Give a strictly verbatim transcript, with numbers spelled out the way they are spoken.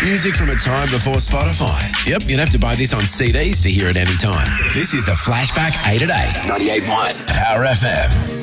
Music from a time before Spotify. Yep, you'd have to buy this on C Ds to hear it any time. This is the Flashback eight at eight, ninety-eight point one, Power F M.